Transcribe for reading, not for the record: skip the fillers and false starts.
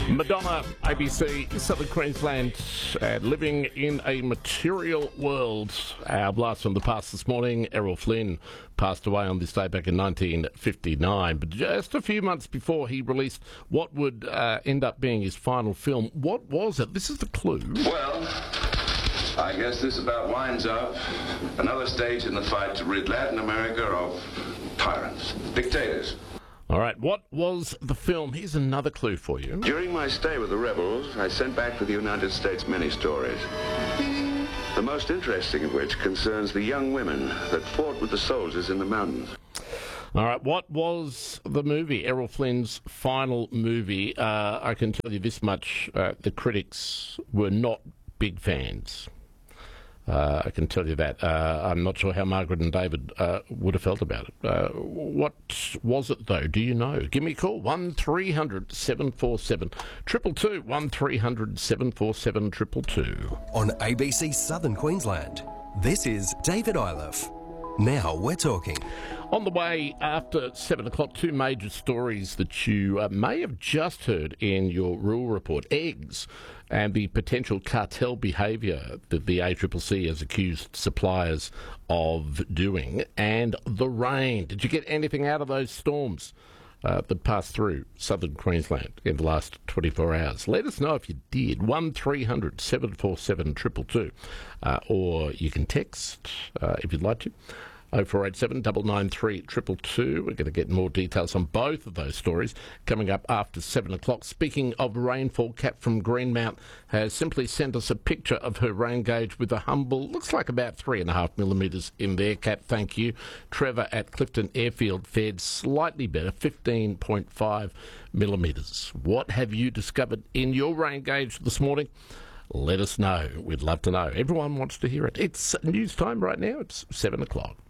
Madonna, ABC, Southern Queensland, living in a material world. Our blast from the past this morning, Errol Flynn passed away on this day back in 1959. But just a few months before he released what would end up being his final film. What was it? This is the clue. Well, I guess this about winds up another stage in the fight to rid Latin America of tyrants, dictators. All right, what was the film? Here's another clue for you. During my stay with the rebels, I sent back to the United States many stories. The most interesting of which concerns the young women that fought with the soldiers in the mountains. All right, what was the movie? Errol Flynn's final movie. I can tell you this much, the critics were not big fans. I can tell you that. I'm not sure how Margaret and David would have felt about it. What was it, though? Do you know? Give me a call. 1300 747 222. 1300 747 222. On ABC Southern Queensland, this is David Iliff. Now we're talking. On the way after 7 o'clock, two major stories that you may have just heard in your rural report. Eggs and the potential cartel behaviour that the ACCC has accused suppliers of doing. And the rain. Did you get anything out of those storms that passed through southern Queensland in the last 24 hours? Let us know if you did. 1300 747 222. Or you can text if you'd like to. 0487 993 222. We're going to get more details on both of those stories coming up after 7 o'clock. Speaking of rainfall, Kat from Greenmount has simply sent us a picture of her rain gauge with a humble, looks like about 3.5 millimetres in there. Kat, thank you. Trevor at Clifton Airfield fared slightly better, 15.5 millimetres. What have you discovered in your rain gauge this morning? Let us know. We'd love to know. Everyone wants to hear it. It's news time right now. It's 7 o'clock.